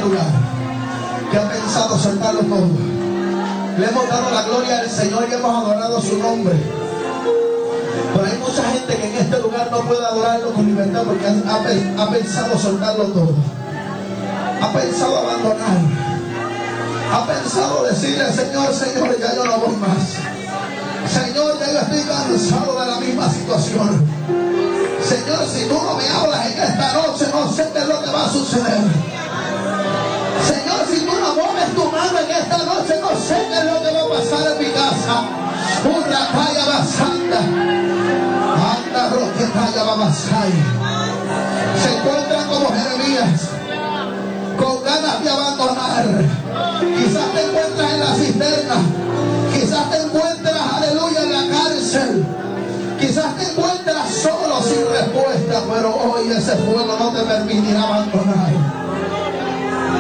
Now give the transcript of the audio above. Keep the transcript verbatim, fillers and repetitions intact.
lugar, que ha pensado soltarlo todo. Le hemos dado la gloria al Señor y hemos adorado su nombre. Pero hay mucha gente que en este lugar no puede adorarlo con libertad porque ha, ha pensado soltarlo todo. Ha pensado abandonar. Ha pensado decirle: Señor, Señor, ya yo no voy más. Señor, ya yo estoy cansado de la misma situación. Señor, si tú no me hablas en esta noche, no sé qué es lo que va a suceder. Señor, si tú no mueves tu mano en esta noche, no sé qué es lo que va a pasar en mi casa. Una calla basanda. Anda, roque calla babasay. Se encuentran como Jeremías, con ganas de abandonar. Quizás te encuentras en la cisterna. Quizás te encuentras, aleluya, en la cárcel. Quizás te encuentras solo sin respuesta, pero hoy ese fuego no te permitirá abandonar.